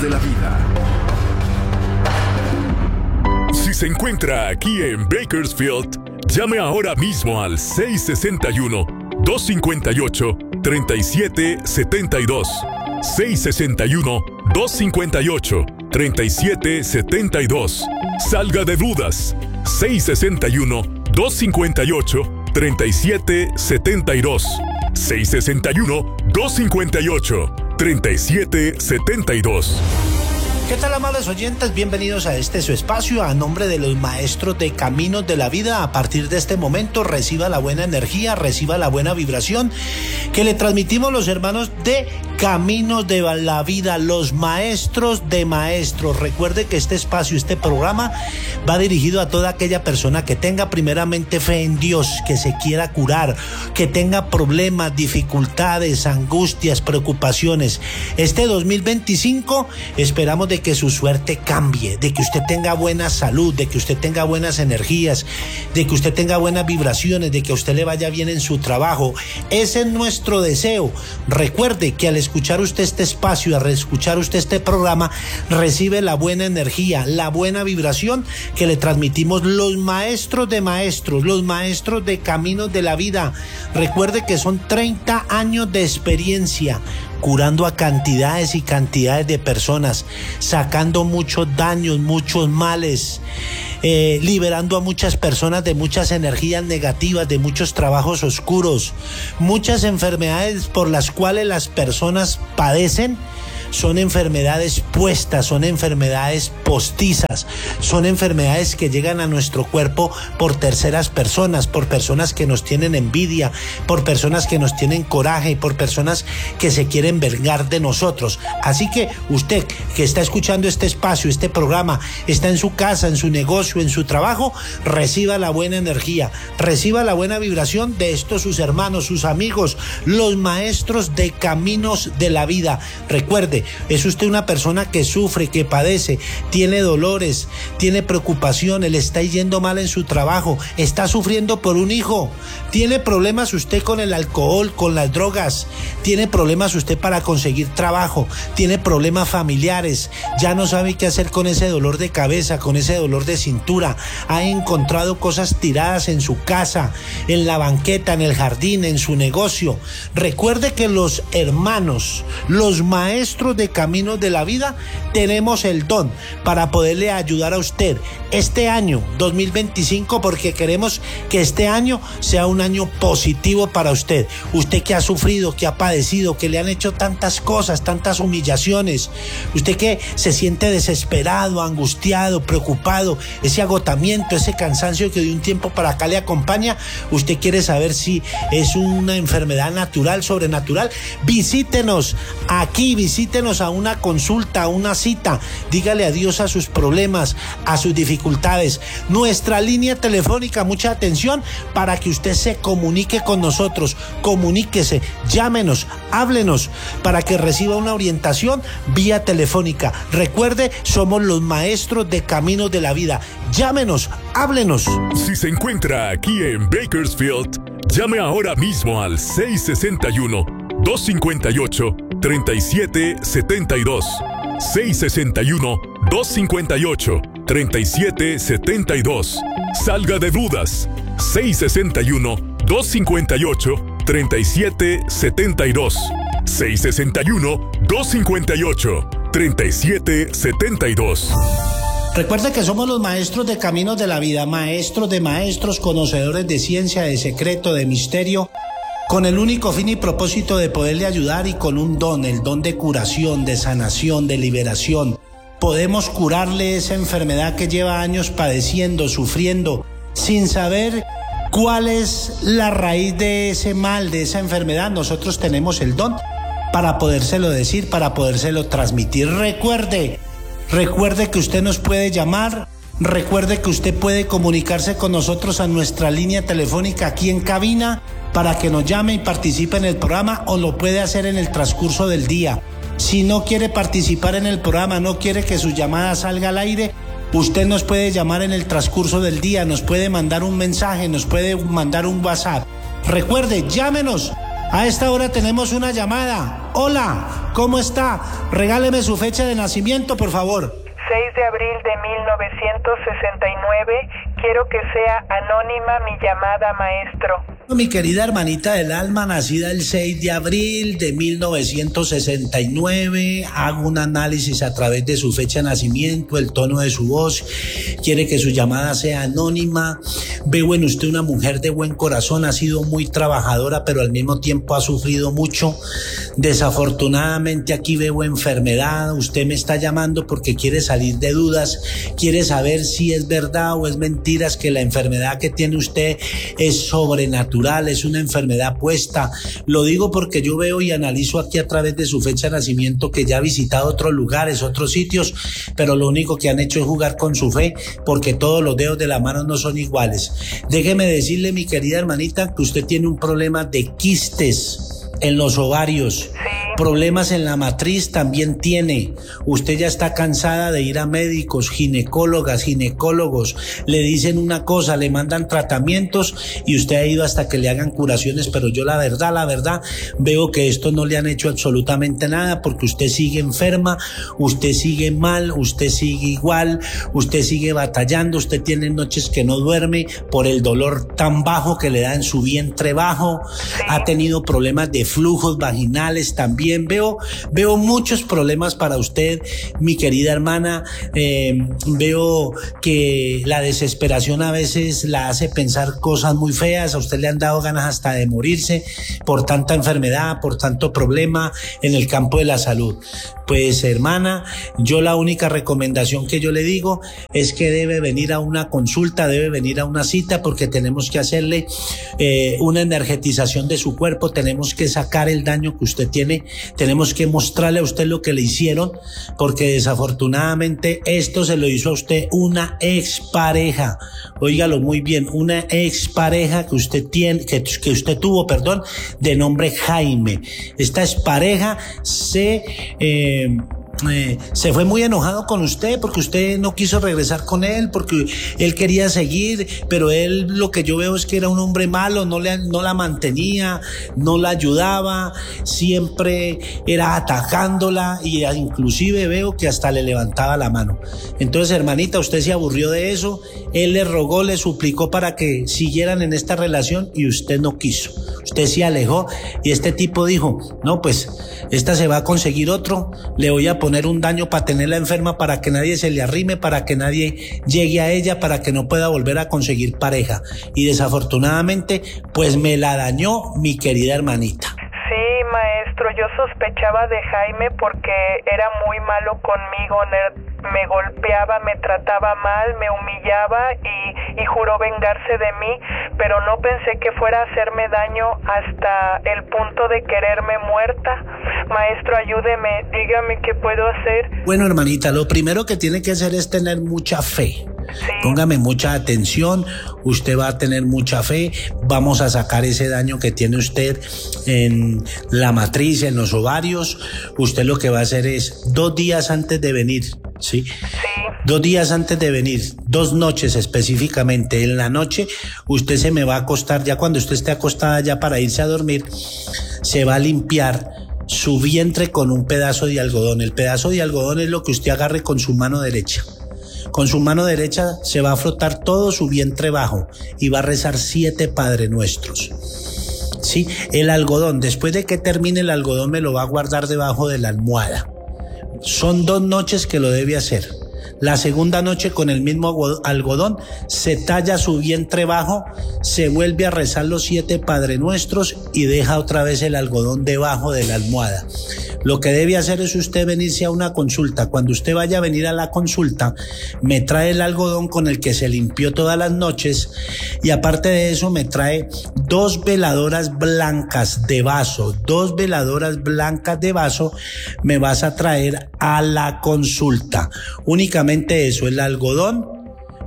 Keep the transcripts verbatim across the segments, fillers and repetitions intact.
de la Vida. Si se encuentra aquí en Bakersfield, llame ahora mismo al seis seis uno, dos cinco ocho, tres siete siete dos. seis seis uno, dos cinco ocho, tres siete siete dos. Salga de dudas. seis seis uno, dos cinco ocho, tres siete siete dos. seis seis uno, dos cinco ocho, tres siete siete dos. ¿Qué tal, amables oyentes? Bienvenidos a este su espacio. A nombre de los maestros de Caminos de la Vida, a partir de este momento reciba la buena energía, reciba la buena vibración que le transmitimos los hermanos de Caminos de la Vida, los maestros de maestros. Recuerde que este espacio, este programa va dirigido a toda aquella persona que tenga primeramente fe en Dios, que se quiera curar, que tenga problemas, dificultades, angustias, preocupaciones. Este dos mil veinticinco esperamos de que su suerte cambie, de que usted tenga buena salud, de que usted tenga buenas energías, de que usted tenga buenas vibraciones, de que a usted le vaya bien en su trabajo. Ese es nuestro deseo. Recuerde que al escuchar usted este espacio, al escuchar usted este programa, recibe la buena energía, la buena vibración que le transmitimos los maestros de maestros, los maestros de Caminos de la Vida. Recuerde que son treinta años de experiencia, curando a cantidades y cantidades de personas, sacando muchos daños, muchos males, eh, liberando a muchas personas de muchas energías negativas, de muchos trabajos oscuros, muchas enfermedades por las cuales las personas padecen. Son enfermedades puestas, son enfermedades postizas, son enfermedades que llegan a nuestro cuerpo por terceras personas, por personas que nos tienen envidia, por personas que nos tienen coraje, por personas que se quieren vengar de nosotros. Así que usted que está escuchando este espacio, este programa, está en su casa, en su negocio, en su trabajo, reciba la buena energía, reciba la buena vibración de estos sus hermanos, sus amigos, los maestros de Caminos de la Vida. Recuerde, es usted una persona que sufre, que padece, tiene dolores, tiene preocupaciones, le está yendo mal en su trabajo, está sufriendo por un hijo, tiene problemas usted con el alcohol, con las drogas, tiene problemas usted para conseguir trabajo, tiene problemas familiares, ya no sabe qué hacer con ese dolor de cabeza, con ese dolor de cintura, ha encontrado cosas tiradas en su casa, en la banqueta, en el jardín, en su negocio. Recuerde que los hermanos, los maestros de Caminos de la Vida, tenemos el don para poderle ayudar a usted este año dos mil veinticinco, porque queremos que este año sea un año positivo para usted. Usted que ha sufrido, que ha padecido, que le han hecho tantas cosas, tantas humillaciones, usted que se siente desesperado, angustiado, preocupado, ese agotamiento, ese cansancio que de un tiempo para acá le acompaña, usted quiere saber si es una enfermedad natural, sobrenatural, visítenos aquí, visítenos a una consulta, a una cita, dígale adiós a sus problemas, a sus dificultades. Nuestra línea telefónica, mucha atención, para que usted se comunique con nosotros, comuníquese, llámenos, háblenos, para que reciba una orientación vía telefónica. Recuerde, somos los maestros de Caminos de la Vida. Llámenos, háblenos. Si se encuentra aquí en Bakersfield, llame ahora mismo al seis seis uno, dos cinco ocho, tres siete siete dos. seis seis uno, dos cinco ocho, tres siete siete dos. Salga de dudas. seis seis uno, dos cinco ocho, tres siete siete dos. seis seis uno, dos cinco ocho, tres siete siete dos. Recuerde que somos los maestros de Caminos de la Vida, maestros de maestros, conocedores de ciencia, de secreto, de misterio, con el único fin y propósito de poderle ayudar, y con un don, el don de curación, de sanación, de liberación. Podemos curarle esa enfermedad que lleva años padeciendo, sufriendo, sin saber cuál es la raíz de ese mal, de esa enfermedad. Nosotros tenemos el don para podérselo decir, para podérselo transmitir. Recuerde, recuerde que usted nos puede llamar. Recuerde que usted puede comunicarse con nosotros a nuestra línea telefónica aquí en cabina para que nos llame y participe en el programa, o lo puede hacer en el transcurso del día. Si no quiere participar en el programa, no quiere que su llamada salga al aire, usted nos puede llamar en el transcurso del día, nos puede mandar un mensaje, nos puede mandar un WhatsApp. Recuerde, llámenos A esta hora tenemos una llamada. Hola, ¿cómo está? Regáleme su fecha de nacimiento, por favor. seis de abril de mil novecientos sesenta y nueve. Quiero que sea anónima mi llamada, maestro. Mi querida hermanita del alma, nacida el seis de abril de mil novecientos sesenta y nueve, hago un análisis a través de su fecha de nacimiento, el tono de su voz, quiere que su llamada sea anónima. Veo en usted una mujer de buen corazón, ha sido muy trabajadora, pero al mismo tiempo ha sufrido mucho. Desafortunadamente aquí veo enfermedad. Usted me está llamando porque quiere salir de dudas, quiere saber si es verdad o es mentiras que la enfermedad que tiene usted es sobrenatural, es una enfermedad puesta. Lo digo porque yo veo y analizo aquí a través de su fecha de nacimiento que ya ha visitado otros lugares, otros sitios, pero lo único que han hecho es jugar con su fe, porque todos los dedos de la mano no son iguales. Déjeme decirle, mi querida hermanita, que usted tiene un problema de quistes en los ovarios. Problemas en la matriz también tiene. Usted ya está cansada de ir a médicos, ginecólogas, ginecólogos. Le dicen una cosa, le mandan tratamientos y usted ha ido hasta que le hagan curaciones, pero yo la verdad, la verdad, veo que esto no le han hecho absolutamente nada porque usted sigue enferma, usted sigue mal, usted sigue igual, usted sigue batallando, usted tiene noches que no duerme por el dolor tan bajo que le da en su vientre bajo, ha tenido problemas de flujos vaginales también. Bien, veo, veo muchos problemas para usted, mi querida hermana. Eh, veo que la desesperación a veces la hace pensar cosas muy feas. A usted le han dado ganas hasta de morirse por tanta enfermedad, por tanto problema en el campo de la salud. Pues, hermana, yo la única recomendación que yo le digo es que debe venir a una consulta, debe venir a una cita, porque tenemos que hacerle eh, una energetización de su cuerpo, tenemos que sacar el daño que usted tiene, tenemos que mostrarle a usted lo que le hicieron, porque desafortunadamente esto se lo hizo a usted una expareja. Óigalo muy bien, una expareja que usted tiene, que, que usted tuvo, perdón, de nombre Jaime. Esta expareja se eh, Eh, se fue muy enojado con usted porque usted no quiso regresar con él, porque él quería seguir, pero él, lo que yo veo es que era un hombre malo, no, le, no la mantenía, no la ayudaba, siempre era atacándola y inclusive veo que hasta le levantaba la mano. Entonces, hermanita, usted se aburrió de eso, él le rogó, le suplicó para que siguieran en esta relación y usted no quiso. Usted se alejó y este tipo dijo, no, pues esta se va a conseguir otro, le voy a poner un daño para tenerla enferma, para que nadie se le arrime, para que nadie llegue a ella, para que no pueda volver a conseguir pareja. Y desafortunadamente, pues me la dañó mi querida hermanita. Sí, maestro, yo sospechaba de Jaime porque era muy malo conmigo, me golpeaba, me trataba mal, me humillaba y, y juró vengarse de mí, pero no pensé que fuera a hacerme daño hasta el punto de quererme muerta. Maestro, ayúdeme, dígame qué puedo hacer. Bueno, hermanita, lo primero que tiene que hacer es tener mucha fe. Sí. Póngame mucha atención, usted va a tener mucha fe, vamos a sacar ese daño que tiene usted en la matriz, en los ovarios. Usted lo que va a hacer es dos días antes de venir, ¿sí? Sí. Dos días antes de venir, dos noches específicamente, en la noche usted se me va a acostar, ya cuando usted esté acostada ya para irse a dormir, se va a limpiar su vientre con un pedazo de algodón. El pedazo de algodón es lo que usted agarre con su mano derecha. Con su mano derecha se va a frotar todo su vientre bajo y va a rezar siete Padre Nuestros. Sí, el algodón, después de que termine el algodón, me lo va a guardar debajo de la almohada. Son dos noches que lo debe hacer. La segunda noche, con el mismo algodón, se talla su vientre bajo, se vuelve a rezar los siete Padre Nuestros y deja otra vez el algodón debajo de la almohada. Lo que debe hacer es usted venirse a una consulta. Cuando usted vaya a venir a la consulta, me trae el algodón con el que se limpió todas las noches y aparte de eso me trae dos veladoras blancas de vaso, dos veladoras blancas de vaso me vas a traer a la consulta. Únicamente eso, el algodón,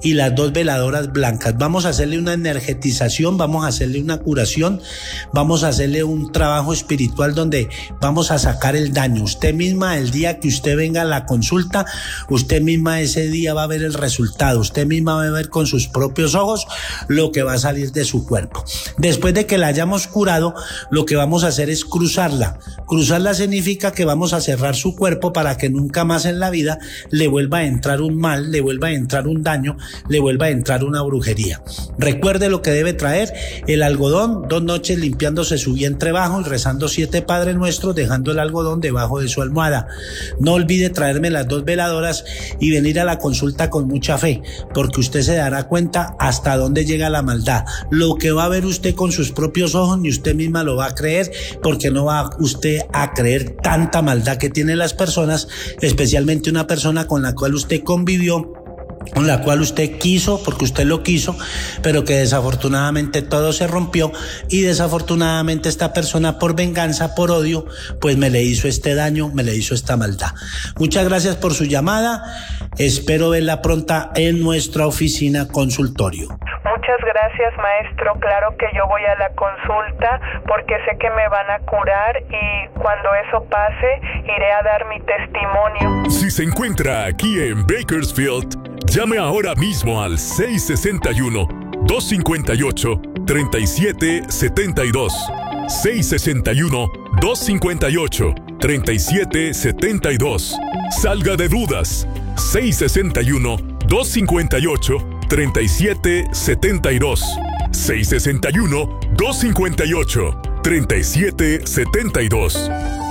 y las dos veladoras blancas. Vamos a hacerle una energetización, vamos a hacerle una curación, vamos a hacerle un trabajo espiritual donde vamos a sacar el daño. Usted misma, el día que usted venga a la consulta, usted misma ese día va a ver el resultado, usted misma va a ver con sus propios ojos lo que va a salir de su cuerpo. Después de que la hayamos curado, lo que vamos a hacer es cruzarla. Cruzarla significa que vamos a cerrar su cuerpo para que nunca más en la vida le vuelva a entrar un mal, le vuelva a entrar un daño, le vuelva a entrar una brujería. Recuerde lo que debe traer: el algodón, dos noches limpiándose su vientre bajo y rezando siete Padres Nuestros, dejando el algodón debajo de su almohada. No olvide traerme las dos veladoras y venir a la consulta con mucha fe, porque usted se dará cuenta hasta dónde llega la maldad. Lo que va a ver usted con sus propios ojos, ni usted misma lo va a creer, porque no va usted a creer tanta maldad que tienen las personas, especialmente una persona con la cual usted convivió, con la cual usted quiso, porque usted lo quiso, pero que desafortunadamente todo se rompió, y desafortunadamente esta persona, por venganza, por odio, pues me le hizo este daño, me le hizo esta maldad. Muchas gracias por su llamada, espero verla pronta en nuestra oficina consultorio. Muchas gracias, maestro. Claro que yo voy a la consulta porque sé que me van a curar, y cuando eso pase iré a dar mi testimonio. Si se encuentra aquí en Bakersfield, llame ahora mismo al seis seis uno, dos cinco ocho, tres siete siete dos. seis seis uno, dos cinco ocho, tres siete siete dos. Salga de dudas. seis seis uno, dos cinco ocho, tres siete siete dos. seis seis uno, dos cinco ocho, tres siete siete dos.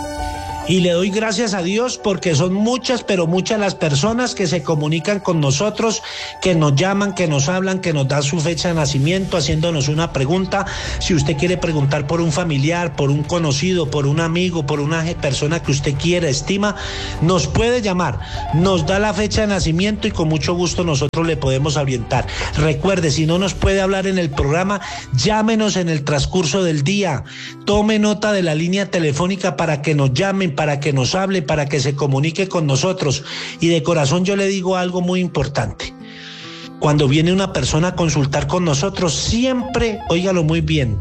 Y le doy gracias a Dios porque son muchas, pero muchas las personas que se comunican con nosotros, que nos llaman, que nos hablan, que nos dan su fecha de nacimiento, haciéndonos una pregunta. Si usted quiere preguntar por un familiar, por un conocido, por un amigo, por una persona que usted quiere, estima, nos puede llamar, nos da la fecha de nacimiento y con mucho gusto nosotros le podemos orientar. Recuerde, si no nos puede hablar en el programa, llámenos en el transcurso del día. Tome nota de la línea telefónica para que nos llamen, para que nos hable, para que se comunique con nosotros. Y de corazón yo le digo algo muy importante: cuando viene una persona a consultar con nosotros, siempre, óigalo muy bien,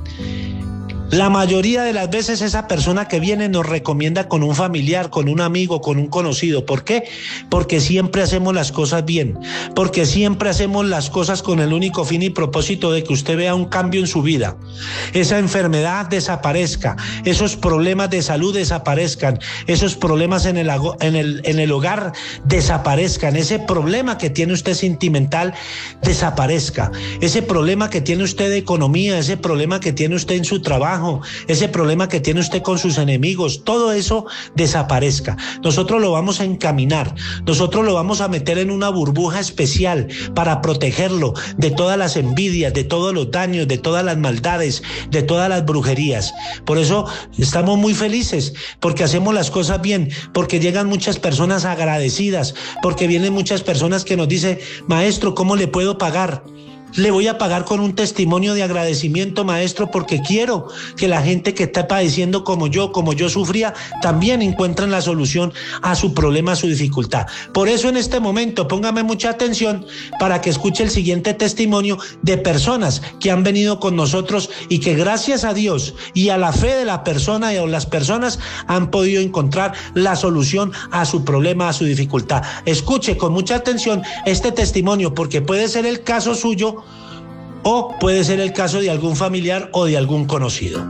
la mayoría de las veces esa persona que viene nos recomienda con un familiar, con un amigo, con un conocido. ¿Por qué? Porque siempre hacemos las cosas bien, porque siempre hacemos las cosas con el único fin y propósito de que usted vea un cambio en su vida, esa enfermedad desaparezca, esos problemas de salud desaparezcan, esos problemas en el, en el, en el hogar desaparezcan, ese problema que tiene usted sentimental desaparezca, ese problema que tiene usted de economía, ese problema que tiene usted en su trabajo, ese problema que tiene usted con sus enemigos, todo eso desaparezca. Nosotros lo vamos a encaminar, nosotros lo vamos a meter en una burbuja especial para protegerlo de todas las envidias, de todos los daños, de todas las maldades, de todas las brujerías. Por eso estamos muy felices, porque hacemos las cosas bien, porque llegan muchas personas agradecidas, porque vienen muchas personas que nos dicen: maestro, ¿cómo le puedo pagar? Le voy a pagar con un testimonio de agradecimiento, maestro, porque quiero que la gente que está padeciendo como yo, como yo sufría, también encuentren la solución a su problema, a su dificultad. Por eso en este momento póngame mucha atención para que escuche el siguiente testimonio de personas que han venido con nosotros y que gracias a Dios y a la fe de la persona y a las personas han podido encontrar la solución a su problema, a su dificultad. Escuche con mucha atención este testimonio, porque puede ser el caso suyo o puede ser el caso de algún familiar o de algún conocido.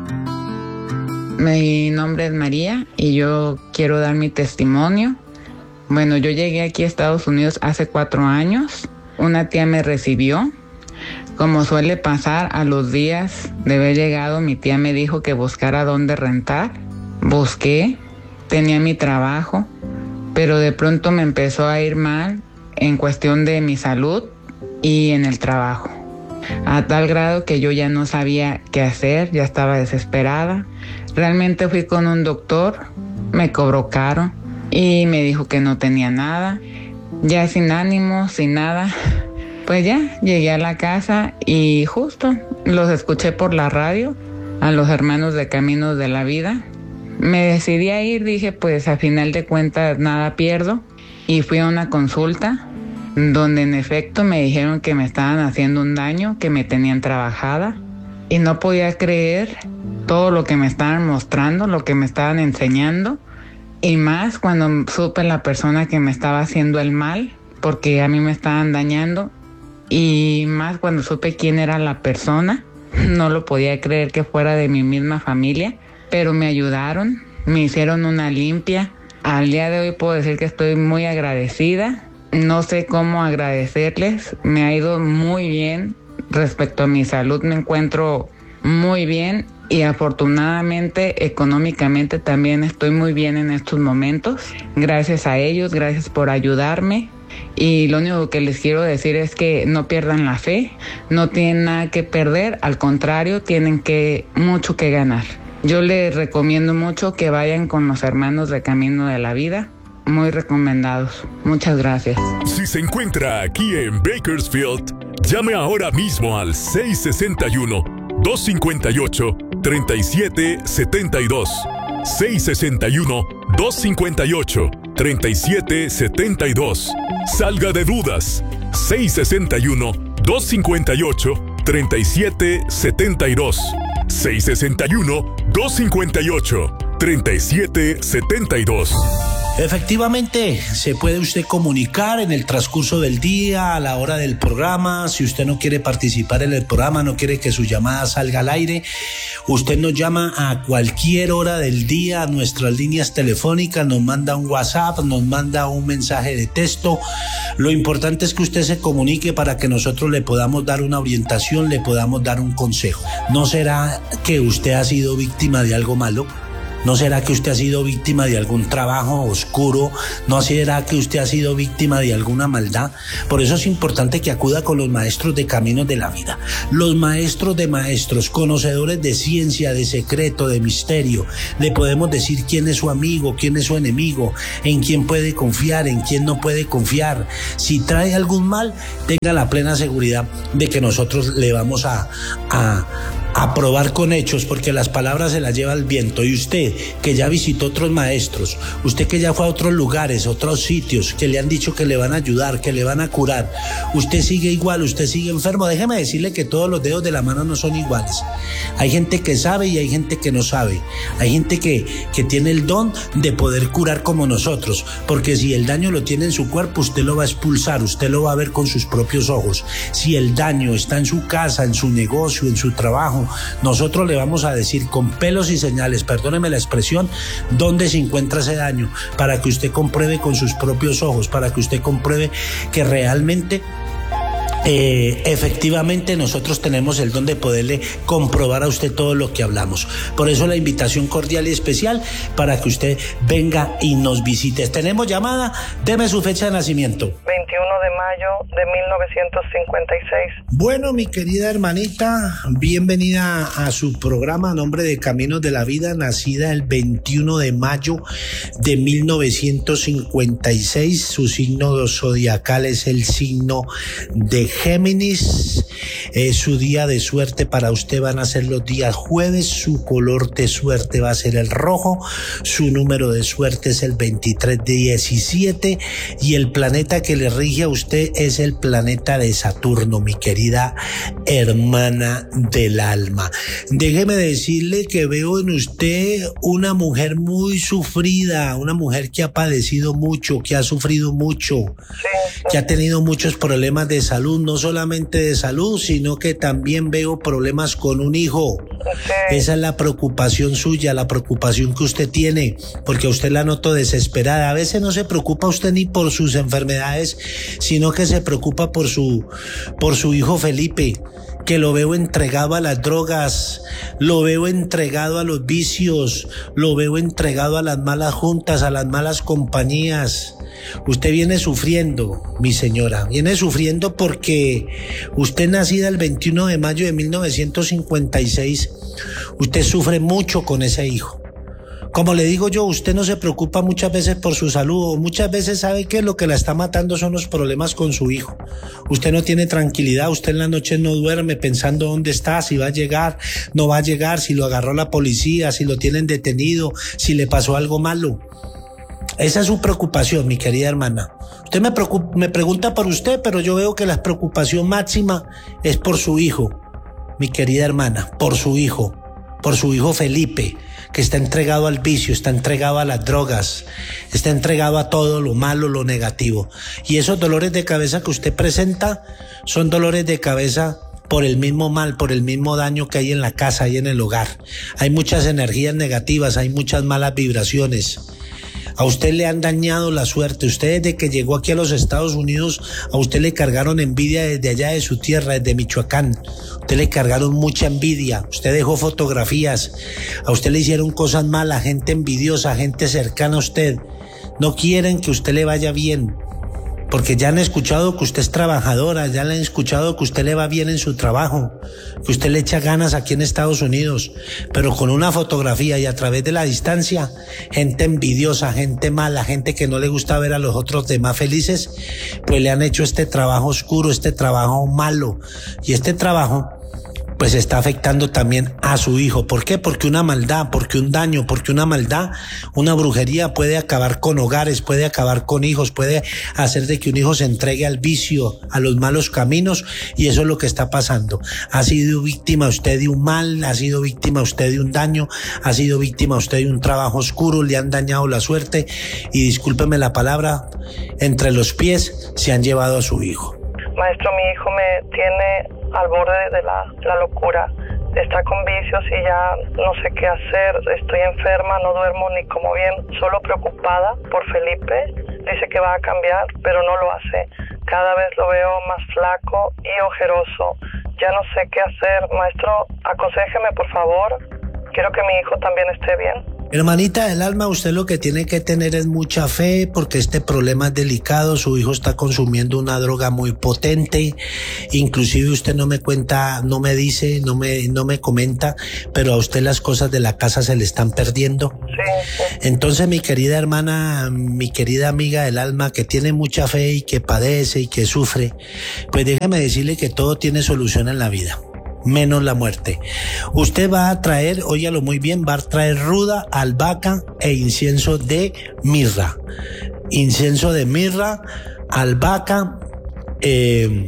Mi nombre es María y yo quiero dar mi testimonio. Bueno, yo llegué aquí a Estados Unidos hace cuatro años. Una tía me recibió. Como suele pasar, a los días de haber llegado, mi tía me dijo que buscara dónde rentar. Busqué, tenía mi trabajo, pero de pronto me empezó a ir mal en cuestión de mi salud y en el trabajo. A tal grado que yo ya no sabía qué hacer, ya estaba desesperada. Realmente fui con un doctor, me cobró caro y me dijo que no tenía nada. Ya sin ánimo, sin nada, pues ya llegué a la casa y justo los escuché por la radio, a los hermanos de Caminos de la Vida. Me decidí a ir, dije pues a final de cuentas nada pierdo, y fui a una consulta. donde en efecto me dijeron que me estaban haciendo un daño, que me tenían trabajada, y no podía creer todo lo que me estaban mostrando, lo que me estaban enseñando, y más cuando supe la persona que me estaba haciendo el mal, porque a mí me estaban dañando, y más cuando supe quién era la persona. No lo podía creer que fuera de mi misma familia, pero me ayudaron, me hicieron una limpia. Al día de hoy puedo decir que estoy muy agradecida. No sé cómo agradecerles, me ha ido muy bien. Respecto a mi salud me encuentro muy bien y afortunadamente económicamente también estoy muy bien en estos momentos. Gracias a ellos, gracias por ayudarme. Y lo único que les quiero decir es que no pierdan la fe, no tienen nada que perder, al contrario, tienen que mucho que ganar. Yo les recomiendo mucho que vayan con los hermanos de Camino de la Vida, muy recomendados. Muchas gracias. Si se encuentra aquí en Bakersfield, llame ahora mismo al seis seis uno, dos cinco ocho, tres siete siete dos. seis seis uno, dos cinco ocho, tres siete siete dos. Salga de dudas. seis seis uno, dos cinco ocho, tres siete siete dos. seis seis uno, dos cinco ocho, tres siete siete dos. Efectivamente, se puede usted comunicar en el transcurso del día, a la hora del programa. Si usted no quiere participar en el programa, no quiere que su llamada salga al aire, usted nos llama a cualquier hora del día a nuestras líneas telefónicas, nos manda un WhatsApp, nos manda un mensaje de texto. Lo importante es que usted se comunique para que nosotros le podamos dar una orientación, le podamos dar un consejo. ¿No será que usted ha sido víctima de algo malo? ¿No será que usted ha sido víctima de algún trabajo oscuro? ¿No será que usted ha sido víctima de alguna maldad? Por eso es importante que acuda con los maestros de Caminos de la Vida. Los maestros de maestros, conocedores de ciencia, de secreto, de misterio. Le podemos decir quién es su amigo, quién es su enemigo, en quién puede confiar, en quién no puede confiar. Si trae algún mal, tenga la plena seguridad de que nosotros le vamos a... a a probar con hechos, porque las palabras se las lleva el viento. Y usted que ya visitó otros maestros, usted que ya fue a otros lugares, otros sitios, que le han dicho que le van a ayudar, que le van a curar, usted sigue igual, usted sigue enfermo, déjeme decirle que todos los dedos de la mano no son iguales. Hay gente que sabe y hay gente que no sabe. Hay gente que, que tiene el don de poder curar como nosotros, porque si el daño lo tiene en su cuerpo, usted lo va a expulsar, usted lo va a ver con sus propios ojos. Si el daño está en su casa, en su negocio, en su trabajo, nosotros le vamos a decir con pelos y señales, perdóneme la expresión, dónde se encuentra ese daño, para que usted compruebe con sus propios ojos, para que usted compruebe que realmente Eh, efectivamente nosotros tenemos el don de poderle comprobar a usted todo lo que hablamos. Por eso la invitación cordial y especial para que usted venga y nos visite. Tenemos llamada, deme su fecha de nacimiento. veintiuno de mayo de mil novecientos cincuenta y seis. Bueno, mi querida hermanita, bienvenida a su programa a nombre de Caminos de la Vida, nacida el veintiuno de mayo de mil novecientos cincuenta y seis. Su signo zodiacal es el signo de Géminis. Eh, su día de suerte para usted van a ser los días jueves. Su color de suerte va a ser el rojo. Su número de suerte es el veintitrés diecisiete. Y el planeta que le rige a usted es el planeta de Saturno, mi querida hermana del alma. Déjeme decirle que veo en usted una mujer muy sufrida, una mujer que ha padecido mucho, que ha sufrido mucho, que ha tenido muchos problemas de salud, no solamente de salud, sino que también veo problemas con un hijo. Esa es la preocupación suya, la preocupación que usted tiene, porque a usted la noto desesperada. A veces no se preocupa usted ni por sus enfermedades, sino que se preocupa por su, por su hijo Felipe, que lo veo entregado a las drogas, lo veo entregado a los vicios, lo veo entregado a las malas juntas, a las malas compañías. Usted viene sufriendo, mi señora, viene sufriendo porque usted, nacida el veintiuno de mayo de mil novecientos cincuenta y seis, usted sufre mucho con ese hijo. Como le digo yo, usted no se preocupa muchas veces por su salud, o muchas veces sabe que lo que la está matando son los problemas con su hijo. Usted no tiene tranquilidad, usted en la noche no duerme pensando dónde está, si va a llegar, no va a llegar, si lo agarró la policía, si lo tienen detenido, si le pasó algo malo. Esa es su preocupación, mi querida hermana. Usted me, preocupa, me pregunta por usted, pero yo veo que la preocupación máxima es por su hijo, mi querida hermana, por su hijo, por su hijo Felipe, que está entregado al vicio, está entregado a las drogas, está entregado a todo lo malo, lo negativo. Y esos dolores de cabeza que usted presenta son dolores de cabeza por el mismo mal, por el mismo daño que hay en la casa y en el hogar. Hay muchas energías negativas, hay muchas malas vibraciones. A usted le han dañado la suerte. Usted desde que llegó aquí a los Estados Unidos, a usted le cargaron envidia desde allá de su tierra, desde Michoacán. A usted le cargaron mucha envidia. Usted dejó fotografías. A usted le hicieron cosas malas, gente envidiosa, gente cercana a usted. No quieren que usted le vaya bien, porque ya han escuchado que usted es trabajadora, ya le han escuchado que usted le va bien en su trabajo, que usted le echa ganas aquí en Estados Unidos, pero con una fotografía y a través de la distancia, gente envidiosa, gente mala, gente que no le gusta ver a los otros demás felices, pues le han hecho este trabajo oscuro, este trabajo malo, y este trabajo pues está afectando también a su hijo. ¿Por qué? Porque una maldad, porque un daño, porque una maldad, una brujería puede acabar con hogares, puede acabar con hijos, puede hacer de que un hijo se entregue al vicio, a los malos caminos, y eso es lo que está pasando. Ha sido víctima usted de un mal, ha sido víctima usted de un daño, ha sido víctima usted de un trabajo oscuro, le han dañado la suerte, y discúlpeme la palabra, entre los pies se han llevado a su hijo. Maestro, mi hijo me tiene al borde de la, la locura. Está con vicios y ya no sé qué hacer. Estoy enferma, no duermo ni como bien, solo preocupada por Felipe. Dice que va a cambiar, pero no lo hace. Cada vez lo veo más flaco y ojeroso. Ya no sé qué hacer. Maestro, aconséjeme, por favor. Quiero que mi hijo también esté bien. Hermanita del alma, usted lo que tiene que tener es mucha fe, porque este problema es delicado. Su hijo está consumiendo una droga muy potente, inclusive usted no me cuenta, no me dice, no me, no me comenta, pero a usted las cosas de la casa se le están perdiendo. Sí, sí. Entonces, mi querida hermana, mi querida amiga del alma, que tiene mucha fe y que padece y que sufre, pues déjeme decirle que todo tiene solución en la vida, menos la muerte. Usted va a traer, óyalo muy bien, va a traer ruda, albahaca e incienso de mirra. Incienso de mirra, albahaca eh,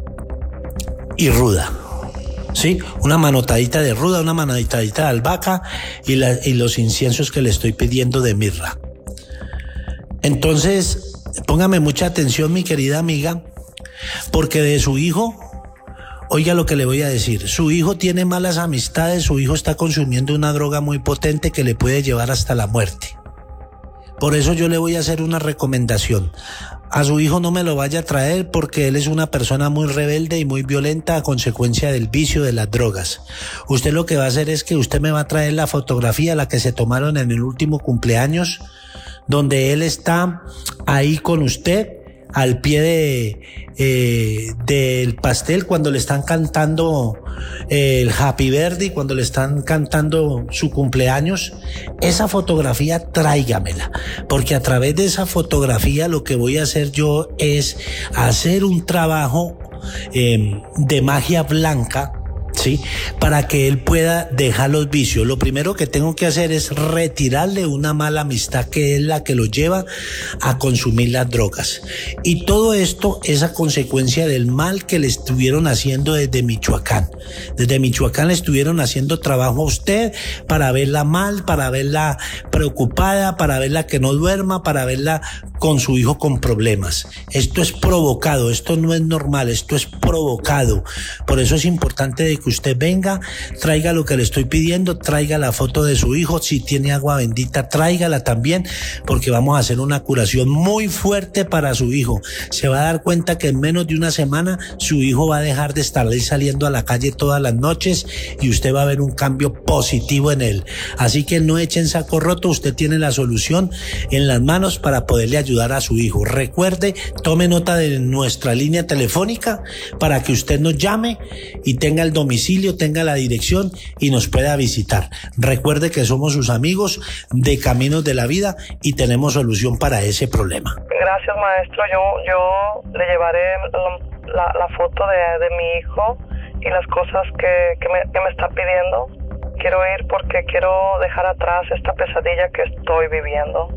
y ruda. ¿Sí? Una manotadita de ruda, una manotadita de albahaca y, la, y los inciensos que le estoy pidiendo de mirra. Entonces, póngame mucha atención, mi querida amiga, porque de su hijo, oiga lo que le voy a decir, su hijo tiene malas amistades, su hijo está consumiendo una droga muy potente que le puede llevar hasta la muerte. Por eso yo le voy a hacer una recomendación. A su hijo no me lo vaya a traer, porque él es una persona muy rebelde y muy violenta a consecuencia del vicio de las drogas. Usted lo que va a hacer es que usted me va a traer la fotografía, la que se tomaron en el último cumpleaños, donde él está ahí con usted, al pie de, eh, del pastel, cuando le están cantando eh, el Happy Birthday, cuando le están cantando su cumpleaños. Esa fotografía tráigamela, porque a través de esa fotografía lo que voy a hacer yo es hacer un trabajo eh, de magia blanca, ¿sí? Para que él pueda dejar los vicios. Lo primero que tengo que hacer es retirarle una mala amistad que es la que lo lleva a consumir las drogas. Y todo esto es a consecuencia del mal que le estuvieron haciendo desde Michoacán. Desde Michoacán le estuvieron haciendo trabajo a usted para verla mal, para verla preocupada, para verla que no duerma, para verla con su hijo con problemas. Esto es provocado, esto no es normal, esto es provocado. Por eso es importante de que usted venga, traiga lo que le estoy pidiendo, traiga la foto de su hijo, si tiene agua bendita, tráigala también, porque vamos a hacer una curación muy fuerte para su hijo. Se va a dar cuenta que en menos de una semana su hijo va a dejar de estar ahí saliendo a la calle todas las noches y usted va a ver un cambio positivo en él. Así que no echen saco roto, usted tiene la solución en las manos para poderle ayudar a su hijo. Recuerde, tome nota de nuestra línea telefónica para que usted nos llame y tenga el domicilio, tenga la dirección y nos pueda visitar. Recuerde que somos sus amigos de Caminos de la Vida y tenemos solución para ese problema. Gracias, maestro. Yo, yo le llevaré la, la foto de, de mi hijo y las cosas que, que, me, que me está pidiendo. Quiero ir porque quiero dejar atrás esta pesadilla que estoy viviendo. Muchas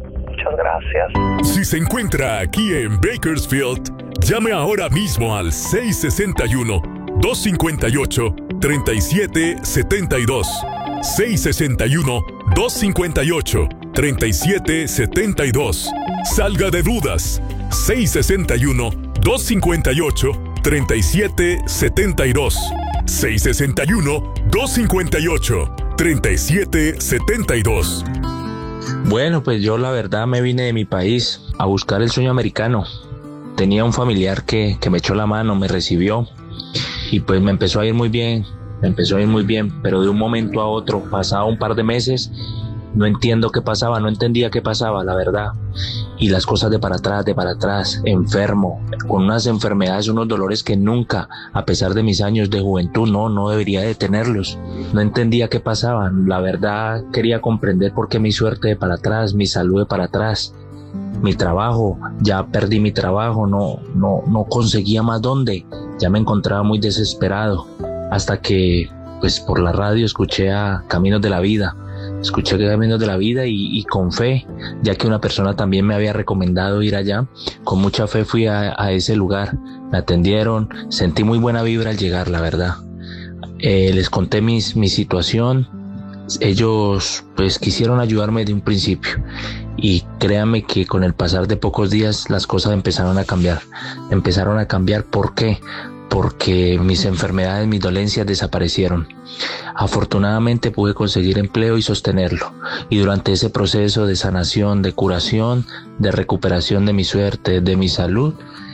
Muchas gracias. Si se encuentra aquí en Bakersfield, llame ahora mismo al seis seis uno, dos cinco ocho, tres siete siete dos. seis seis uno, dos cinco ocho, tres siete siete dos. Salga de dudas. seis seis uno, dos cinco ocho, tres siete siete dos. seis seis uno, dos cinco ocho, tres siete siete dos. Bueno, pues yo la verdad me vine de mi país a buscar el sueño americano. Tenía un familiar que, que me echó la mano, me recibió y pues me empezó a ir muy bien, me empezó a ir muy bien, pero de un momento a otro, pasado un par de meses, no entiendo qué pasaba, no entendía qué pasaba, la verdad. Y las cosas de para atrás, de para atrás, enfermo, con unas enfermedades, unos dolores que nunca, a pesar de mis años de juventud, no, no debería de tenerlos. No entendía qué pasaba, la verdad quería comprender por qué mi suerte de para atrás, mi salud de para atrás, mi trabajo, ya perdí mi trabajo, no, no, no conseguía más dónde, ya me encontraba muy desesperado, hasta que, pues por la radio escuché a Caminos de la Vida. Escuché Caminos de la Vida y, y con fe, ya que una persona también me había recomendado ir allá, con mucha fe fui a, a ese lugar, me atendieron, sentí muy buena vibra al llegar, la verdad. Eh, les conté mis, mi situación, ellos pues quisieron ayudarme de un principio y créanme que con el pasar de pocos días las cosas empezaron a cambiar, empezaron a cambiar, ¿por qué? Porque mis enfermedades, mis dolencias desaparecieron. Afortunadamente pude conseguir empleo y sostenerlo. Y durante ese proceso de sanación, de curación, de recuperación de mi suerte, de mi salud,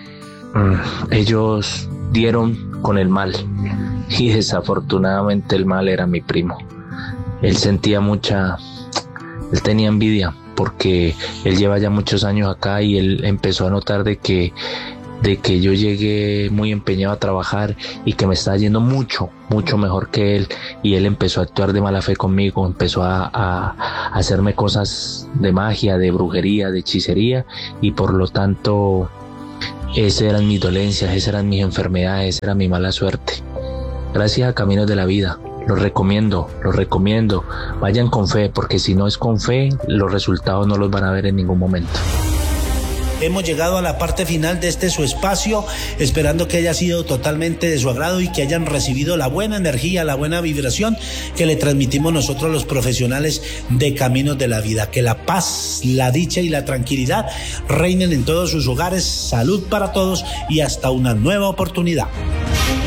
ellos dieron con el mal. Y desafortunadamente el mal era mi primo. Él sentía mucha... Él tenía envidia porque él lleva ya muchos años acá y él empezó a notar de que de que yo llegué muy empeñado a trabajar y que me estaba yendo mucho, mucho mejor que él, y él empezó a actuar de mala fe conmigo, empezó a, a, a hacerme cosas de magia, de brujería, de hechicería, y por lo tanto esas eran mis dolencias, esas eran mis enfermedades, esa era mi mala suerte. Gracias a Caminos de la Vida, los recomiendo, los recomiendo, vayan con fe, porque si no es con fe, los resultados no los van a ver en ningún momento. Hemos llegado a la parte final de este su espacio, esperando que haya sido totalmente de su agrado y que hayan recibido la buena energía, la buena vibración que le transmitimos nosotros los profesionales de Caminos de la Vida. Que la paz, la dicha y la tranquilidad reinen en todos sus hogares. Salud para todos y hasta una nueva oportunidad.